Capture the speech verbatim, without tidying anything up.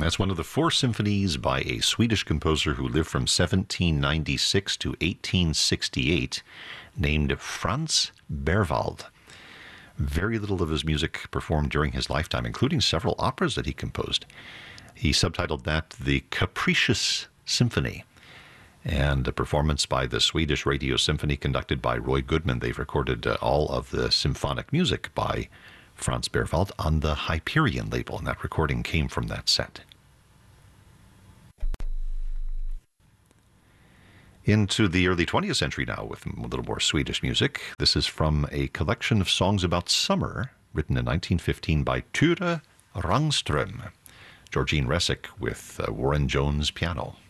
That's one of the four symphonies by a Swedish composer who lived from seventeen ninety-six to eighteen sixty-eight, named Franz Berwald. Very little of his music performed during his lifetime, including several operas that he composed. He subtitled that the Capricious Symphony. And a performance by the Swedish Radio Symphony conducted by Roy Goodman. They've recorded uh, all of the symphonic music by Franz Berwald on the Hyperion label, and that recording came from that set. Into the early twentieth century now with a little more Swedish music. This is from a collection of songs about summer written in nineteen fifteen by Ture Rangström. Georgine Resick with uh, Warren Jones piano.